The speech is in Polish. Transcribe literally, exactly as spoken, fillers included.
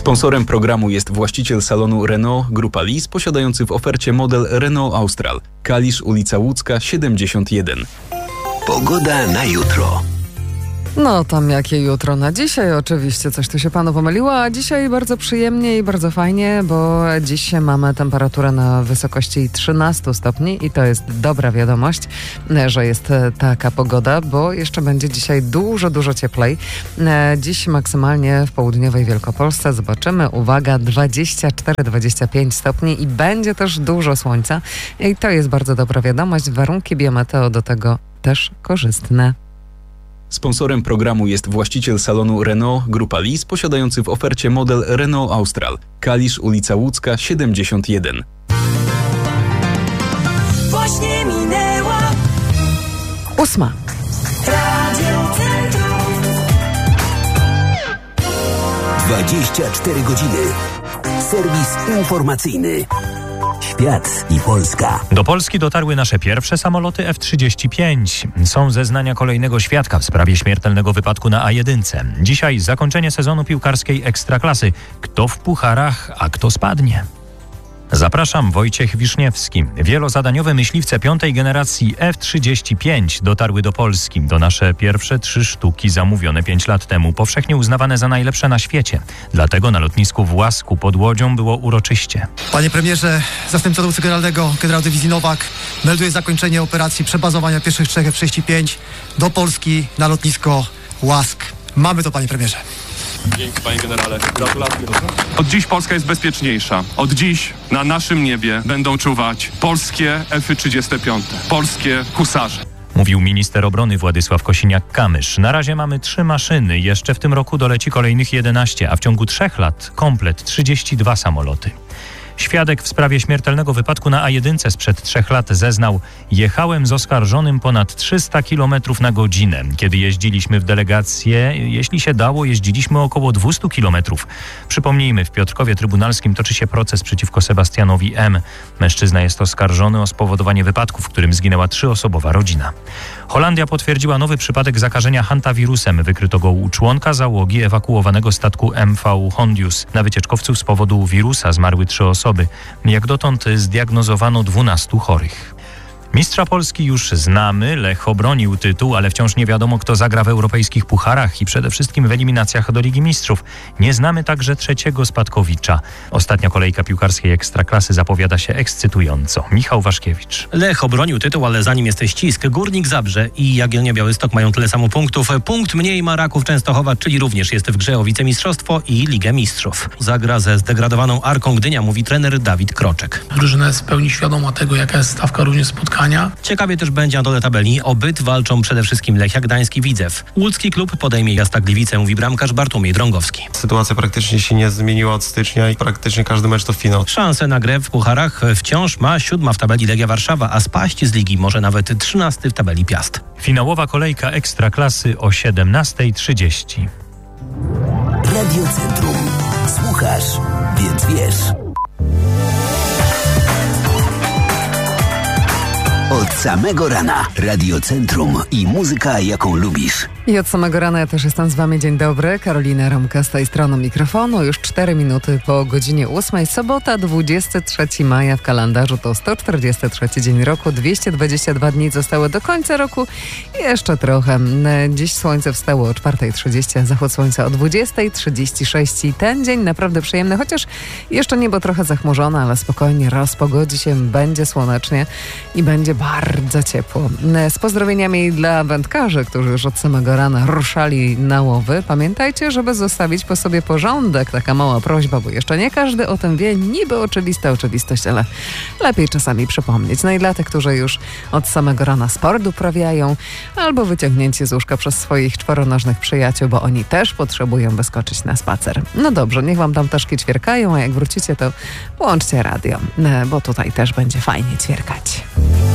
Sponsorem programu jest właściciel salonu Renault Grupa Lis, posiadający w ofercie model Renault Austral. Kalisz, ulica Łódzka, siedemdziesiąt jeden. Pogoda na jutro. No tam jakie jutro na dzisiaj, oczywiście coś tu się panu pomyliło, a dzisiaj bardzo przyjemnie i bardzo fajnie, bo dziś mamy temperaturę na wysokości trzynaście stopni i to jest dobra wiadomość, że jest taka pogoda, bo jeszcze będzie dzisiaj dużo, dużo cieplej. Dziś maksymalnie w południowej Wielkopolsce zobaczymy, uwaga, dwadzieścia cztery dwadzieścia pięć stopni i będzie też dużo słońca i to jest bardzo dobra wiadomość, warunki biometeo do tego też korzystne. Sponsorem programu jest właściciel salonu Renault Grupa Lis, posiadający w ofercie model Renault Austral. Kalisz, ulica Łódzka, siedemdziesiąt jeden. Właśnie minęła Ósma. Radio Centrum. dwadzieścia cztery godziny. Serwis informacyjny. Świat i Polska. Do Polski dotarły nasze pierwsze samoloty F trzydzieści pięć. Są zeznania kolejnego świadka w sprawie śmiertelnego wypadku na A jeden. Dzisiaj zakończenie sezonu piłkarskiej Ekstraklasy. Kto w pucharach, a kto spadnie? Zapraszam, Wojciech Wiszniewski. Wielozadaniowe myśliwce piątej generacji F trzydzieści pięć dotarły do Polski. To nasze pierwsze trzy sztuki zamówione pięć lat temu, powszechnie uznawane za najlepsze na świecie. Dlatego na lotnisku w Łasku pod Łodzią było uroczyście. Panie premierze, zastępca dowódcy generalnego generał dywizji Nowak melduje zakończenie operacji przebazowania pierwszych trzech F trzydzieści pięć do Polski na lotnisko Łask. Mamy to, panie premierze. Dzięki, panie generale. Gratulacje. Od dziś Polska jest bezpieczniejsza. Od dziś na naszym niebie będą czuwać polskie F trzydzieści pięć, polskie husarze. Mówił minister obrony Władysław Kosiniak-Kamysz. Na razie mamy trzy maszyny. Jeszcze w tym roku doleci kolejnych jedenaście, a w ciągu trzech lat komplet trzydzieści dwa samoloty. Świadek w sprawie śmiertelnego wypadku na A jeden sprzed trzech lat zeznał: jechałem z oskarżonym ponad trzysta kilometrów na godzinę. Kiedy jeździliśmy w delegację, jeśli się dało, jeździliśmy około dwieście kilometrów. Przypomnijmy, w Piotrkowie Trybunalskim toczy się proces przeciwko Sebastianowi M. Mężczyzna jest oskarżony o spowodowanie wypadku, w którym zginęła trzyosobowa rodzina. Holandia potwierdziła nowy przypadek zakażenia hantawirusem. Wykryto go u członka załogi ewakuowanego statku M V Hondius. Na wycieczkowców z powodu wirusa zmarły trzy osoby. Jak dotąd zdiagnozowano dwunastu chorych. Mistrza Polski już znamy, Lech obronił tytuł, ale wciąż nie wiadomo, kto zagra w europejskich pucharach i przede wszystkim w eliminacjach do Ligi Mistrzów. Nie znamy także trzeciego spadkowicza. Ostatnia kolejka piłkarskiej Ekstraklasy zapowiada się ekscytująco. Michał Waszkiewicz. Lech obronił tytuł, ale za nim jest ścisk. Górnik Zabrze i Jagiellonia Białystok mają tyle samo punktów. Punkt mniej ma Raków Częstochowa, czyli również jest w grze o wicemistrzostwo i Ligę Mistrzów. Zagra ze zdegradowaną Arką Gdynia, mówi trener Dawid Kroczek. Drużyna jest w pełni świadoma tego, jaka jest stawka również spotkania. Ciekawie też będzie na dole tabeli. O byt walczą przede wszystkim Lechia Gdańsk i Widzew. Łódzki klub podejmie Jastak Gliwice, mówi bramkarz Bartłomiej Drągowski. Sytuacja praktycznie się nie zmieniła od stycznia i praktycznie każdy mecz to finał. Szansę na grę w pucharach wciąż ma siódma w tabeli Legia Warszawa, a spaść z ligi może nawet trzynasty w tabeli Piast. Finałowa kolejka Ekstraklasy o siedemnasta trzydzieści. Radio Centrum. Słuchasz, więc wiesz. Od samego rana Radio Centrum i muzyka, jaką lubisz. I od samego rana ja też jestem z wami. Dzień dobry, Karolina Romka z tej strony mikrofonu. Już cztery minuty po godzinie ósmej. Sobota, dwudziestego trzeciego maja w kalendarzu to sto czterdziesty trzeci dzień roku. dwieście dwadzieścia dwa dni zostały do końca roku. I jeszcze trochę. Dziś słońce wstało o czwarta trzydzieści, a zachód słońca o dwudziesta trzydzieści sześć. I ten dzień naprawdę przyjemny, chociaż jeszcze niebo trochę zachmurzone, ale spokojnie rozpogodzi się, będzie słonecznie i będzie bardzo ciepło. Z pozdrowieniami dla wędkarzy, którzy już od samego rana ruszali na łowy. Pamiętajcie, żeby zostawić po sobie porządek. Taka mała prośba, bo jeszcze nie każdy o tym wie. Niby oczywista oczywistość, ale lepiej czasami przypomnieć. No i dla tych, którzy już od samego rana sport uprawiają, albo wyciągnięcie z łóżka przez swoich czworonożnych przyjaciół, bo oni też potrzebują wyskoczyć na spacer. No dobrze, niech wam tam ptaszki ćwierkają, a jak wrócicie, to włączcie radio, bo tutaj też będzie fajnie ćwierkać.